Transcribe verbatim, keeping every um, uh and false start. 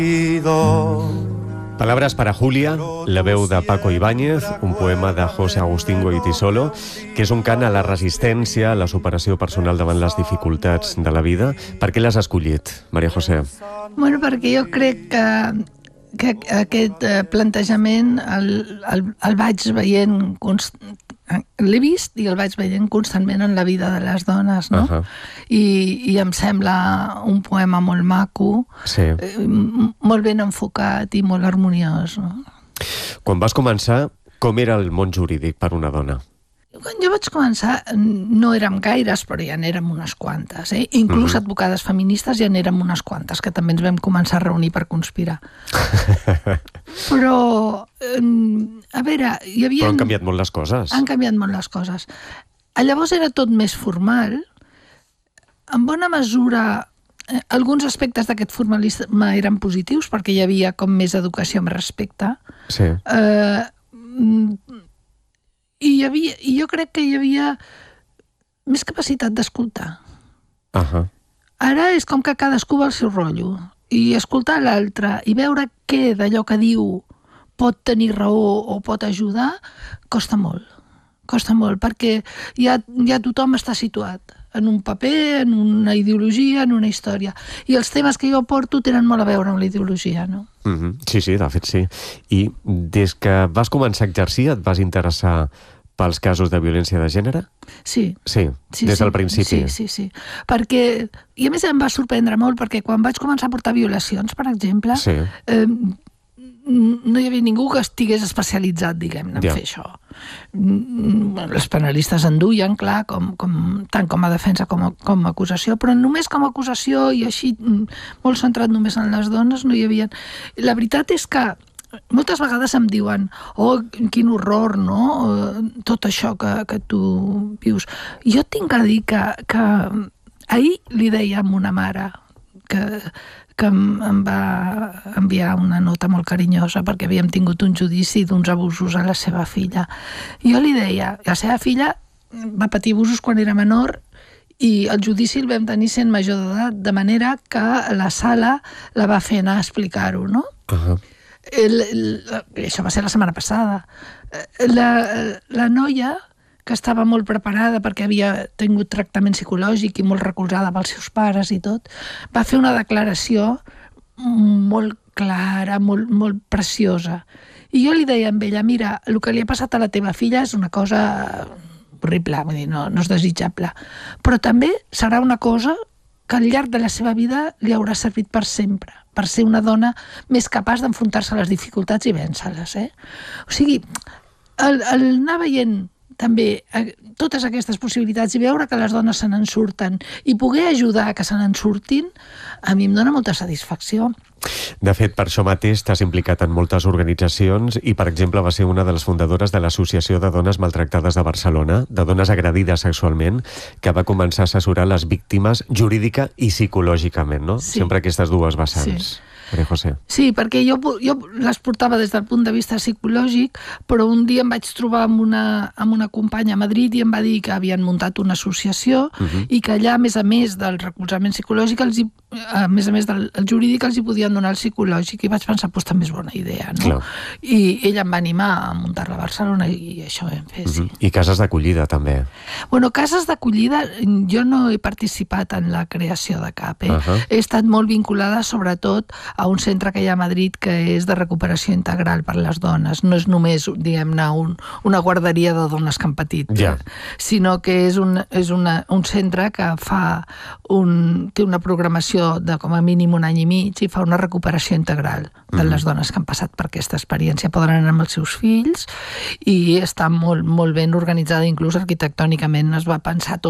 Palabras para Julia, la veu de Paco Ibáñez, un poema de José Agustín Goytisolo, que és un cant a la resistència, a la superació personal davant les dificultats de la vida. Per què l'has escollit, Maria José? Bueno, perquè jo crec que, que aquest plantejament el, el, el vaig veient, const... l'he vist i el vaig veient constantment en la vida de les dones, no? Uh-huh. I, i em sembla un poema molt maco, sí. eh, molt ben enfocat i molt harmoniós, no? Quan vas començar, com era el món jurídic per una dona? Quan jo vaig començar, no érem gaires, però ja n'érem unes quantes, eh? Inclús uh-huh. advocades feministes ja n'érem unes quantes, que també ens vam començar a reunir per conspirar. Però, a veure, hi havia... Però han canviat molt les coses. Han canviat molt les coses. Llavors era tot més formal. En bona mesura, eh, alguns aspectes d'aquest formalisme eren positius, perquè hi havia com més educació amb respecte. Sí. Eh, i, hi havia, i jo crec que hi havia més capacitat d'escoltar. Uh-huh. Ara és com que cadascú va al seu rotllo. I escoltar l'altre i veure què d'allò que diu pot tenir raó o pot ajudar, costa molt. Costa molt, perquè ja, ja tothom està situat en un paper, en una ideologia, en una història. I els temes que jo porto tenen molt a veure amb la ideologia, no? Mm-hmm. Sí, sí, de fet sí. I des que vas començar a exercir et vas interessar pels casos de violència de gènere? Sí. Sí, sí des sí, del principi. Sí, sí, sí. Perquè, i a més em va sorprendre molt, perquè quan vaig començar a portar violacions, per exemple, sí. eh, no hi havia ningú que estigués especialitzat, diguem-ne, en ja. fer això. Els penalistes en duien, clar, com, com, tant com a defensa com a, com a acusació, però només com a acusació i així, molt centrat només en les dones, no hi havia... La veritat és que moltes vegades em diuen oh, quin horror, no? Tot això que, que tu vius. Jo tinc a dir que, que ahir li deia a una mare que, que em va enviar una nota molt carinyosa perquè havíem tingut un judici d'uns abusos a la seva filla. I jo li deia, la seva filla va patir abusos quan era menor i el judici el vam tenir sent major d'edat, de manera que la sala la va fer anar a explicar-ho, no? Uh-huh. El, el, això va ser la setmana passada. La, la noia, que estava molt preparada perquè havia tingut tractament psicològic i molt recolzada pels seus pares i tot, va fer una declaració molt clara, molt, molt preciosa. I jo li deia a ella, mira, el que li ha passat a la teva filla és una cosa horrible, vull dir, no, no és desitjable, però també serà una cosa que al llarg de la seva vida li haurà servit per sempre, per ser una dona més capaç d'enfrontar-se a les dificultats i vèncer-les. Eh? O sigui, el, el anar veient també totes aquestes possibilitats i veure que les dones se n'en surten i poder ajudar a que se n'en surtin, a mi em dona molta satisfacció. De fet, per això mateix t'has implicat en moltes organitzacions i, per exemple, va ser una de les fundadores de l'Associació de Dones Maltractades de Barcelona, de dones agredides sexualment, que va començar a assessorar les víctimes jurídica i psicològicament, no? Sí. Sempre aquestes dues vessants. Sí. Maria José. Sí, perquè jo, jo les portava des del punt de vista psicològic, però un dia em vaig trobar amb una, amb una companya a Madrid i em va dir que havien muntat una associació uh-huh. i que allà, a més a més del recolzament psicològic, els hi, a més a més del jurídic, els hi podien donar el psicològic. I vaig pensar, doncs també és bona idea, no? Clar. I ella em va animar a muntar-la a Barcelona i això vam fer, uh-huh. sí. I cases d'acollida, també. Bueno, cases d'acollida, jo no he participat en la creació de cap, eh? Uh-huh. He estat molt vinculada, sobretot, a un centre que hi ha a Madrid que és de recuperació integral per a les dones. No és només, diguem-ne, un, una guarderia de dones que han patit, ja. sinó que és, un, és una, un centre que fa un, té una programació de com a mínim un any i mig i fa una recuperació integral de mm-hmm. les dones que han passat per aquesta experiència. Poden anar amb els seus fills i està molt, molt ben organitzada, inclús arquitectònicament es va pensar tot